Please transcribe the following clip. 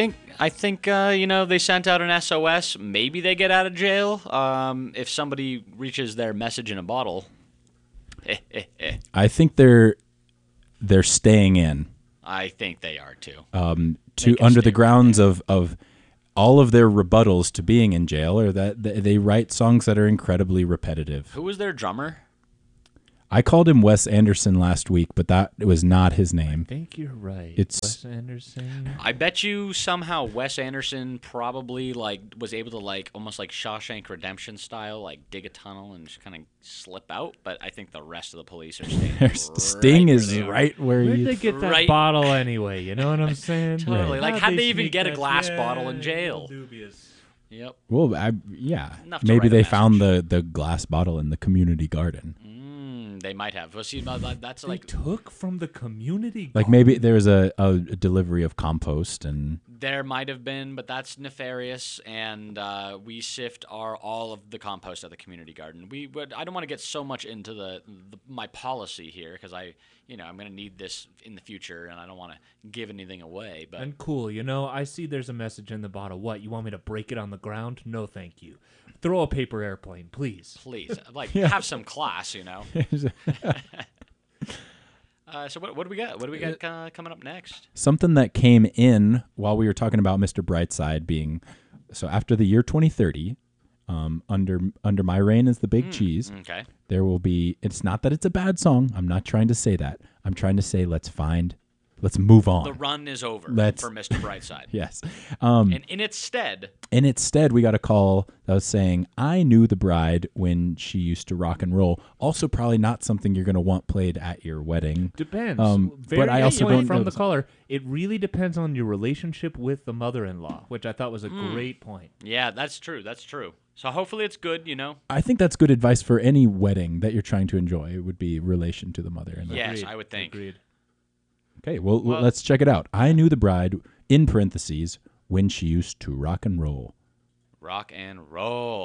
think they sent out an SOS. Maybe they get out of jail if somebody reaches their message in a bottle. I think they're staying in. I think they are too. Under the grounds of all of their rebuttals to being in jail, or that they write songs that are incredibly repetitive. Who was their drummer? I called him Wes Anderson last week, but that was not his name. I think you're right. It's Wes Anderson. I bet you somehow Wes Anderson probably was able to almost like Shawshank Redemption style dig a tunnel and just kind of slip out. But I think the rest of the police are staying. Sting is right where Where'd you. they get that bottle anyway? You know what I'm saying? Totally. Right. How'd they even sneak get a that? glass Yeah, bottle in jail? Dubious. Yep. Well, Enough to maybe write a they found message. the glass bottle in the community garden. They might have. Well, see, that's They took from the community. Like maybe there was a delivery of compost and. There might have been, but that's nefarious, and we sift all of the compost at the community garden. I don't want to get so much into my policy here because I'm going to need this in the future, and I don't want to give anything away. But And cool, I see there's a message in the bottle. What, you want me to break it on the ground? No, thank you. Throw a paper airplane, please. please, have some class, So what do we got? What do we got coming up next? Something that came in while we were talking about Mr. Brightside being so after the year 2030, under my reign as the big cheese. Okay. There will be. It's not that it's a bad song. I'm not trying to say that. I'm trying to say let's move on. The run is over for Mr. Brightside. Yes. And in its stead, we got a call that was saying, I knew the bride when she used to rock and roll. Also, probably not something you're going to want played at your wedding. Depends. But I also don't from know. the caller. It really depends on your relationship with the mother-in-law, which I thought was a great point. yeah, that's true. So hopefully it's good, I think that's good advice for any wedding that you're trying to enjoy. It would be relation to the mother. Yes, Agreed. I would think. Agreed. Okay, well, let's check it out. I knew the bride, in parentheses, when she used to rock and roll. Rock and roll.